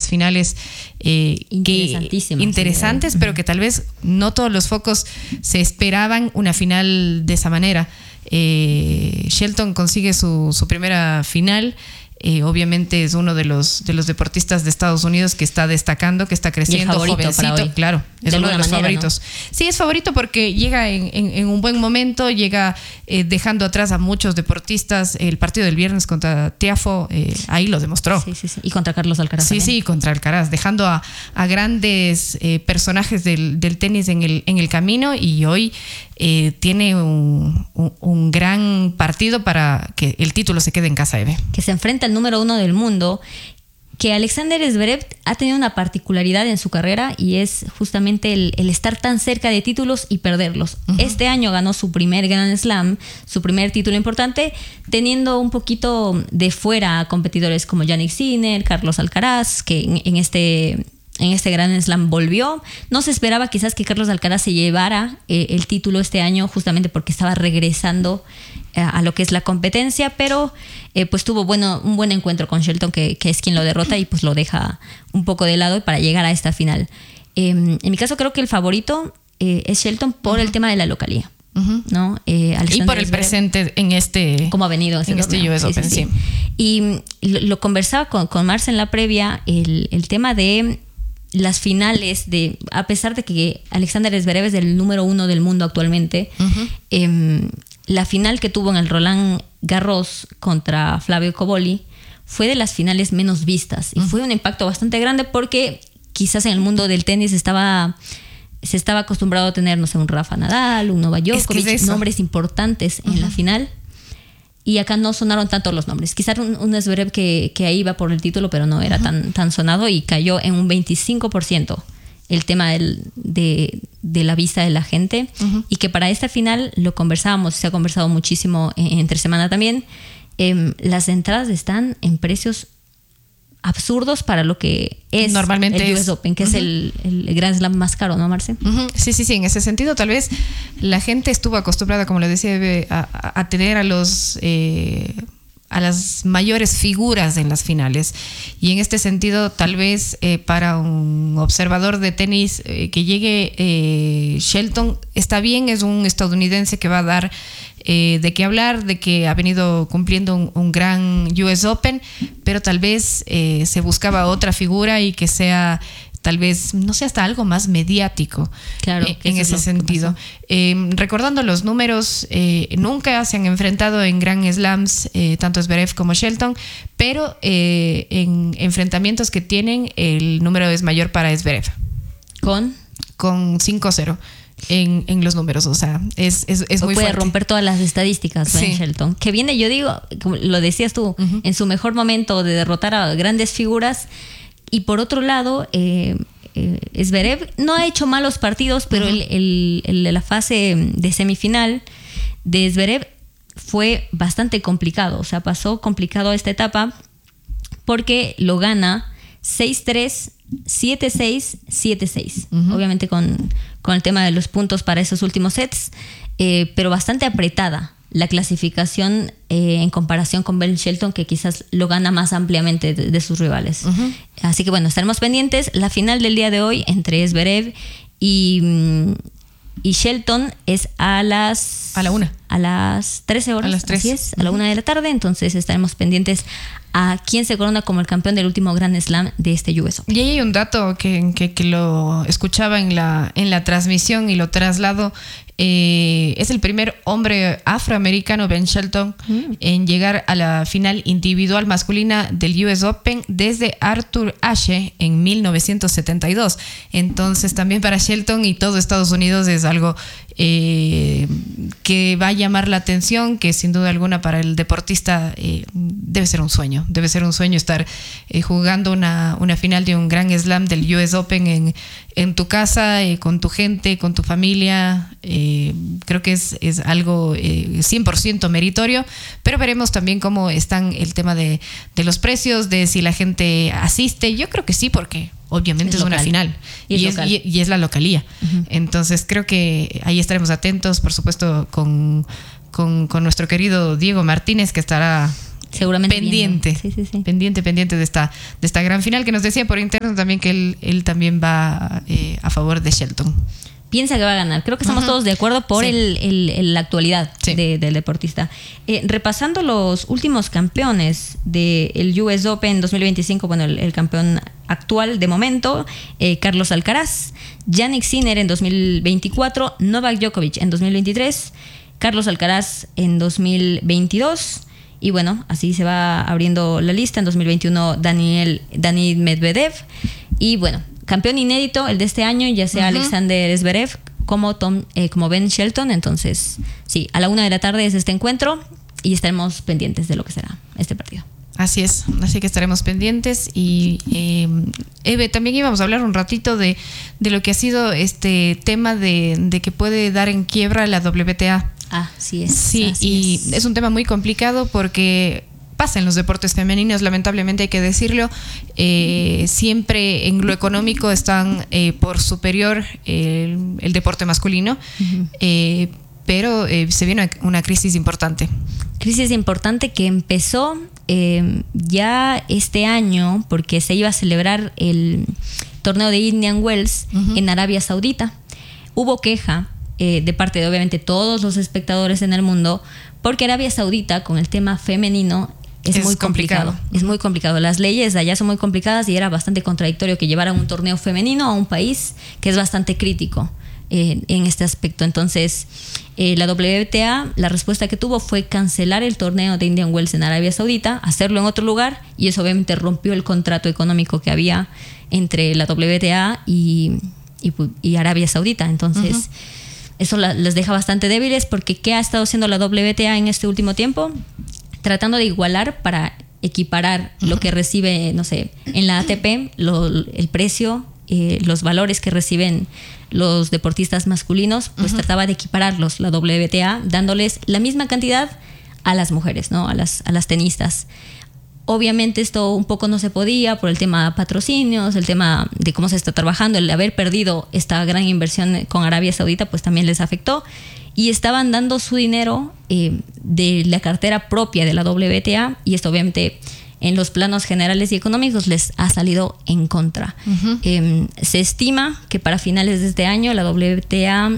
finales interesantes, pero que tal vez no todos los focos se esperaban una final de esa manera. Shelton consigue su primera final. Obviamente es uno de los deportistas de Estados Unidos que está destacando, que está creciendo, jovencito, claro, es uno de los favoritos, ¿no? Sí, es favorito porque llega en un buen momento, llega dejando atrás a muchos deportistas. El partido del viernes contra Tiafoe, ahí lo demostró. Sí. Y contra Carlos Alcaraz también. Sí, contra Alcaraz, dejando a grandes personajes del tenis en el camino, y hoy tiene un gran partido para que el título se quede en casa, Eve. Que se enfrenta al número 1 del mundo, que Alexander Zverev ha tenido una particularidad en su carrera, y es justamente el estar tan cerca de títulos y perderlos. Uh-huh. Este año ganó su primer Grand Slam, su primer título importante, teniendo un poquito de fuera competidores como Jannik Sinner, Carlos Alcaraz, que en este Grand Slam volvió. No se esperaba quizás que Carlos Alcaraz se llevara el título este año, justamente porque estaba regresando a lo que es la competencia, pero pues tuvo un buen encuentro con Shelton, que es quien lo derrota y pues lo deja un poco de lado para llegar a esta final. En mi caso creo que el favorito es Shelton por el tema de la localía. Uh-huh. ¿No? Y por el presente en cómo ha venido en este US Open. Sí. Y lo conversaba con Marce en la previa, el tema de las finales, a pesar de que Alexander Zverev es el número 1 del mundo actualmente, uh-huh. La final que tuvo en el Roland Garros contra Flavio Cobolli fue de las finales menos vistas, y fue un impacto bastante grande porque quizás en el mundo del tenis se estaba acostumbrado a tener, no sé, un Rafa Nadal, un Novak Djokovic, nombres importantes en la final, y acá no sonaron tanto los nombres. Quizás un Zverev que ahí iba por el título, pero no era tan sonado, y cayó en un 25% el tema de la vista de la gente, y que para esta final lo conversábamos, se ha conversado muchísimo entre semana también. Las entradas están en precios absurdos para lo que es normalmente el US Open, que es el Grand Slam más caro, ¿no, Marce? Sí, en ese sentido tal vez la gente estuvo acostumbrada, como le decía, a tener a las mayores figuras en las finales, y en este sentido tal vez para un observador de tenis que llegue Shelton está bien. Es un estadounidense que va a dar de qué hablar, de que ha venido cumpliendo un gran US Open, pero tal vez se buscaba otra figura y que sea tal vez, no sé, hasta algo más mediático. Claro, en ese sentido. Recordando los números, nunca se han enfrentado en Grand Slams tanto Zverev como Shelton, pero en enfrentamientos que tienen, el número es mayor para Zverev. ¿Con 5-0 en los números, o sea, es muy puede fuerte. Romper todas las estadísticas, sí. Shelton, que viene, yo digo, como lo decías tú, en su mejor momento de derrotar a grandes figuras. Y por otro lado, Zverev no ha hecho malos partidos, pero la fase de semifinal de Zverev fue bastante complicado. O sea, pasó complicado esta etapa porque lo gana 6-3, 7-6, 7-6. Obviamente con el tema de los puntos para esos últimos sets, pero bastante apretada la clasificación en comparación con Ben Shelton, que quizás lo gana más ampliamente de sus rivales. Así que bueno, estaremos pendientes. La final del día de hoy entre Zverev y Shelton es a la 1. A las 13 horas. A las 3. Así es, a la 1 de la tarde. Entonces estaremos pendientes a quién se corona como el campeón del último Grand Slam de este US Open. Y ahí hay un dato que lo escuchaba en la transmisión y lo traslado. Es el primer hombre afroamericano, Ben Shelton, en llegar a la final individual masculina del US Open desde Arthur Ashe en 1972. Entonces también para Shelton y todo Estados Unidos es algo que va a llamar la atención, que sin duda alguna para el deportista debe ser un sueño estar jugando una final de un Grand Slam del US Open en tu casa, con tu gente, con tu familia. Creo que es algo 100% meritorio, pero veremos también cómo están el tema de los precios, de si la gente asiste. Yo creo que sí, porque obviamente es una final y es la localía. Entonces creo que ahí estaremos atentos, por supuesto, con nuestro querido Diego Martínez, que estará seguramente pendiente. Sí. Pendiente de esta gran final, que nos decía por interno también que él también va a favor de Shelton. Piensa que va a ganar. Creo que estamos todos de acuerdo por la actualidad del deportista. Repasando los últimos campeones del US Open 2025, bueno, el campeón actual de momento, Carlos Alcaraz, Jannik Sinner en 2024, Novak Djokovic en 2023, Carlos Alcaraz en 2022, y bueno, así se va abriendo la lista. En 2021, Daniil Medvedev, y bueno, campeón inédito el de este año, ya sea Alexander Zverev como Ben Shelton. Entonces, sí, a la 1:00 p.m. es este encuentro y estaremos pendientes de lo que será este partido. Así es, así que estaremos pendientes. Y Eve, también íbamos a hablar un ratito de lo que ha sido este tema de que puede dar en quiebra la WTA. Sí, es un tema muy complicado porque pasa en los deportes femeninos, lamentablemente hay que decirlo. Siempre en lo económico están por superior el deporte masculino, pero se viene una crisis importante. Crisis importante que empezó ya este año, porque se iba a celebrar el torneo de Indian Wells en Arabia Saudita. Hubo queja de parte de obviamente todos los espectadores en el mundo, porque Arabia Saudita con el tema femenino es muy complicado. Es muy complicado. Las leyes de allá son muy complicadas y era bastante contradictorio que llevaran un torneo femenino a un país que es bastante crítico en este aspecto. Entonces, la WTA, la respuesta que tuvo fue cancelar el torneo de Indian Wells en Arabia Saudita, hacerlo en otro lugar, y eso obviamente rompió el contrato económico que había entre la WTA y Arabia Saudita. Entonces, eso les deja bastante débiles, porque ¿qué ha estado haciendo la WTA en este último tiempo? Tratando de igualar para equiparar lo que recibe, no sé, en la ATP, el precio, los valores que reciben los deportistas masculinos, pues trataba de equipararlos la WTA, dándoles la misma cantidad a las mujeres, ¿no? A las tenistas. Obviamente esto un poco no se podía por el tema de patrocinios, el tema de cómo se está trabajando, el haber perdido esta gran inversión con Arabia Saudita, pues también les afectó. Y estaban dando su dinero de la cartera propia de la WTA, y esto obviamente en los planos generales y económicos les ha salido en contra. Se estima que para finales de este año la WTA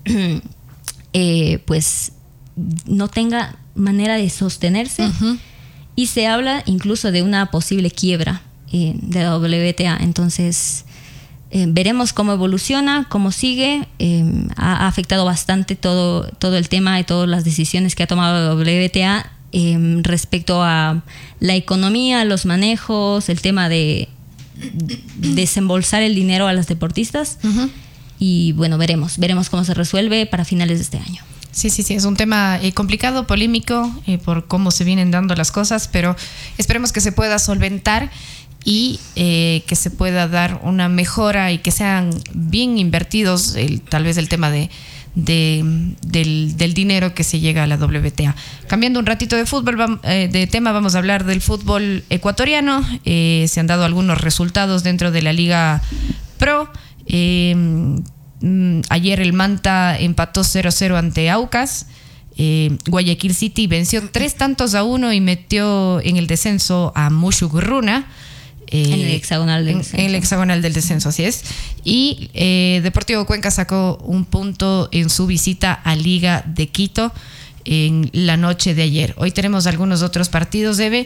pues no tenga manera de sostenerse, y se habla incluso de una posible quiebra de la WTA. Entonces veremos cómo evoluciona, cómo sigue. Ha afectado bastante todo el tema y todas las decisiones que ha tomado la WTA respecto a la economía, los manejos, el tema de desembolsar el dinero a las deportistas. Y bueno, veremos cómo se resuelve para finales de este año. Sí, es un tema complicado, polémico, por cómo se vienen dando las cosas, pero esperemos que se pueda solventar y que se pueda dar una mejora y que sean bien invertidos tal vez el tema del dinero que se llega a la WTA. Cambiando un ratito de fútbol, de tema, vamos a hablar del fútbol ecuatoriano. Se han dado algunos resultados dentro de la Liga Pro. Ayer el Manta empató 0-0 ante Aucas. Guayaquil City venció 3-1 y metió en el descenso a Mushugurruna. En el hexagonal del descenso. En el hexagonal del descenso, así es. Y Deportivo Cuenca sacó un punto en su visita a Liga de Quito en la noche de ayer. Hoy tenemos algunos otros partidos, Eve,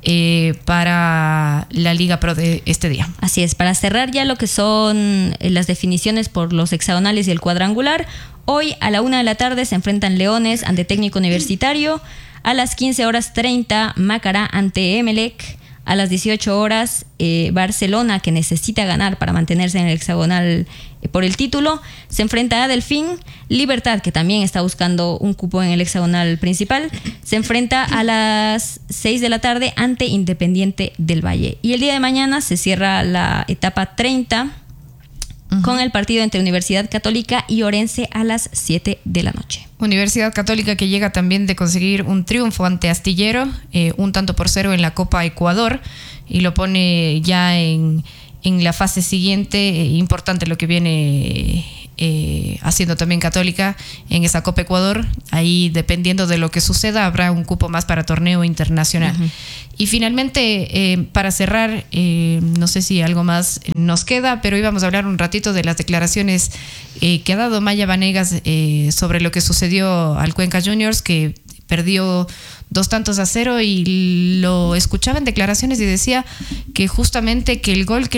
para la Liga Pro de este día. Así es, para cerrar ya lo que son las definiciones por los hexagonales y el cuadrangular. Hoy a la 1:00 p.m. se enfrentan Leones ante Técnico Universitario. A las 15:30 Macará ante Emelec. A las 18 horas, Barcelona, que necesita ganar para mantenerse en el hexagonal por el título, se enfrenta a Delfín. Libertad, que también está buscando un cupo en el hexagonal principal, se enfrenta a las 6 de la tarde ante Independiente del Valle. Y el día de mañana se cierra la etapa 30 con el partido entre Universidad Católica y Orense a las 7 de la noche. Universidad Católica, que llega también de conseguir un triunfo ante Astillero, 1-0 en la Copa Ecuador, y lo pone ya en la fase siguiente. Importante lo que viene haciendo también Católica en esa Copa Ecuador. Ahí, dependiendo de lo que suceda, habrá un cupo más para torneo internacional. Y finalmente, para cerrar, no sé si algo más nos queda, pero íbamos a hablar un ratito de las declaraciones que ha dado Maya Vanegas sobre lo que sucedió al Cuenca Juniors, que perdió 2-0, y lo escuchaba en declaraciones y decía que justamente que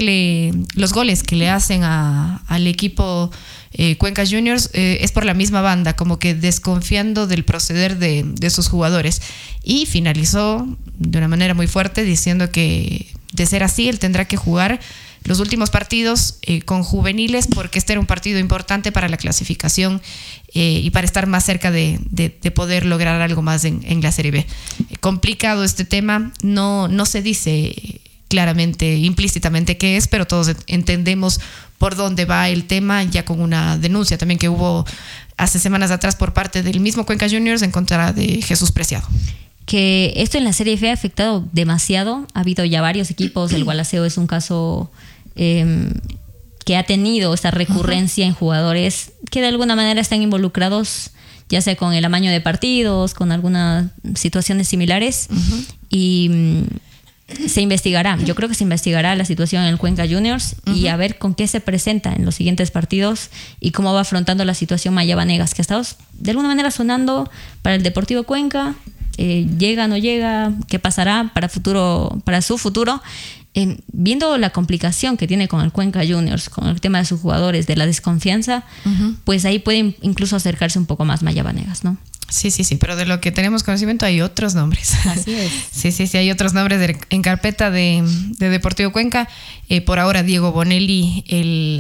los goles que le hacen al equipo Cuenca Juniors es por la misma banda, como que desconfiando del proceder de sus jugadores. Y finalizó de una manera muy fuerte diciendo que, de ser así, él tendrá que jugar los últimos partidos con juveniles, porque este era un partido importante para la clasificación y para estar más cerca de poder lograr algo más en la Serie B. Complicado este tema, no se dice claramente, implícitamente qué es, pero todos entendemos por dónde va el tema, ya con una denuncia también que hubo hace semanas atrás por parte del mismo Cuenca Juniors en contra de Jesús Preciado. Que esto en la Serie F ha afectado demasiado. Ha habido ya varios equipos, el Gualaceo es un caso que ha tenido esta recurrencia en jugadores que de alguna manera están involucrados, ya sea con el amaño de partidos, con algunas situaciones similares. Y se investigará, yo creo que se investigará la situación en el Cuenca Juniors y a ver con qué se presenta en los siguientes partidos y cómo va afrontando la situación Maya Vanegas, que ha estado de alguna manera sonando para el Deportivo Cuenca. Llega, no llega, qué pasará para su futuro. Viendo la complicación que tiene con el Cuenca Juniors, con el tema de sus jugadores, de la desconfianza, pues ahí puede incluso acercarse un poco más Maya Vanegas, ¿no? Sí, pero de lo que tenemos conocimiento hay otros nombres. Así es. Sí, hay otros nombres en carpeta de Deportivo Cuenca. Por ahora, Diego Bonelli, el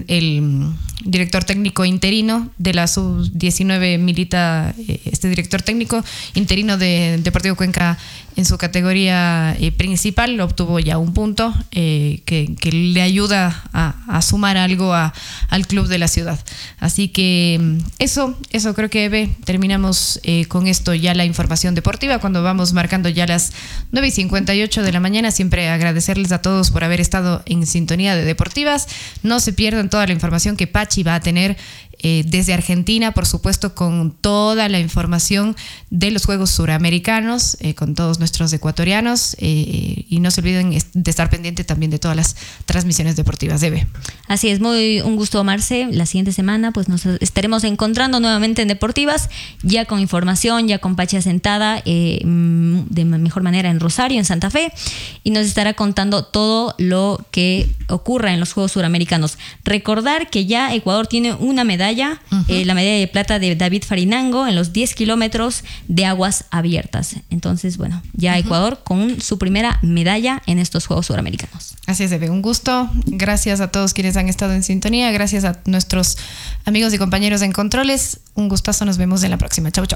director técnico interino de la Sub-19, milita este director técnico interino de Deportivo Cuenca en su categoría principal. Obtuvo ya un punto que le ayuda a sumar algo al club de la ciudad. Así que eso creo que, Eve, terminamos con esto ya la información deportiva, cuando vamos marcando ya las 9:58 de la mañana. Siempre agradecerles a todos por haber estado en sintonía de Deportivas. No se pierdan toda la información que Pachi va a tener desde Argentina, por supuesto, con toda la información de los Juegos Suramericanos, con todos nuestros ecuatorianos, y no se olviden de estar pendiente también de todas las transmisiones deportivas. Debe. Así es, muy un gusto, Marce. La siguiente semana pues nos estaremos encontrando nuevamente en Deportivas, ya con información, ya con Pachi asentada de mejor manera en Rosario, en Santa Fe, y nos estará contando todo lo que ocurra en los Juegos Suramericanos. Recordar que ya Ecuador tiene una medalla, la medalla de plata de David Farinango en los 10 kilómetros de aguas abiertas. Entonces, bueno, ya Ecuador con su primera medalla en estos Juegos Suramericanos. Así es, Eve, un gusto. Gracias a todos quienes han estado en sintonía. Gracias a nuestros amigos y compañeros en controles. Un gustazo, nos vemos en la próxima. Chau.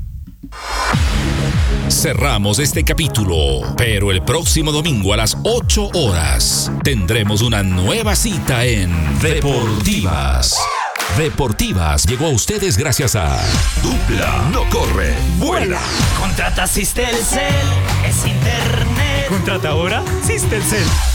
Cerramos este capítulo, pero el próximo domingo a las 8 horas tendremos una nueva cita en Deportivas. Deportivas llegó a ustedes gracias a Dupla, no corre, vuela. Contrata Sistelcel, es internet. Contrata ahora Sistelcel.